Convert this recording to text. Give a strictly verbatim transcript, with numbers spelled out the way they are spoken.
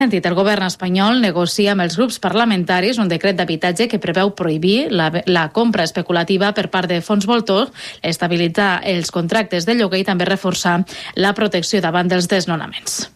sentit, el govern espanyol negocia amb els grups parlamentaris un decret d'habitatge que preveu prohibir la, la compra especulativa per part de fons voltors, estabilitzar els contractes de lloguer i també reforçar la protecció davant dels desnonaments.